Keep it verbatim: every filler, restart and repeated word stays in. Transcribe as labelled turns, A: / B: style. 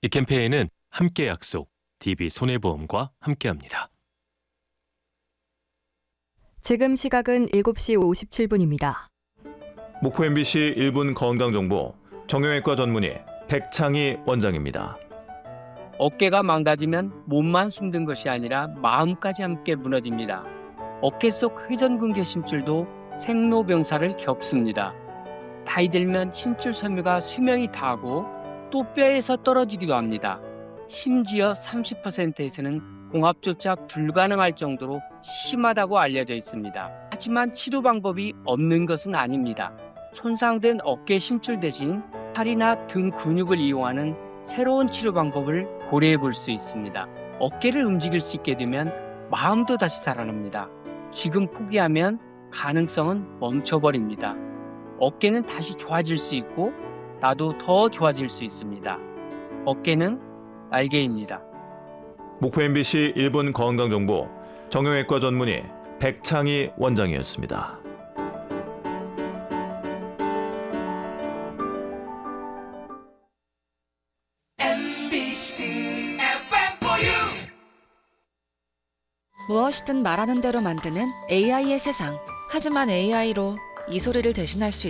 A: 이 캠페인은 함께 약속, 디비손해보험과 함께합니다.
B: 지금 시각은 일곱 시 오십칠 분입니다.
C: 목포 엠비씨 일 분 건강정보 정형외과 전문의 백창희 원장입니다.
D: 어깨가 망가지면 몸만 힘든 것이 아니라 마음까지 함께 무너집니다. 어깨 속 회전근개 심줄도 생로병사를 겪습니다. 나이 들면 심줄 섬유가 수명이 다하고 또 뼈에서 떨어지기도 합니다. 심지어 삼십 퍼센트에서는 공합조차 불가능할 정도로 심하다고 알려져 있습니다. 하지만 치료 방법이 없는 것은 아닙니다. 손상된 어깨 심줄 대신 팔이나 등 근육을 이용하는 새로운 치료 방법을 고려해 볼 수 있습니다. 어깨를 움직일 수 있게 되면 마음도 다시 살아납니다. 지금 포기하면 가능성은 멈춰버립니다. 어깨는 다시 좋아질 수 있고 나도 더 좋아질 수 있습니다. 어깨는 날개입니다.
C: 목포 엠비씨 일 분 건강정보 정형외과 전문의 백창희 원장이었습니다.
E: 엠비씨 에프엠 for you.
F: 무엇이든 말하는 대로 만드는 에이아이의 세상. 하지만 에이아이로 이 소리를 대신할 수